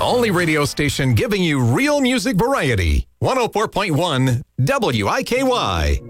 only radio station giving you real music variety. 104.1 WIKY.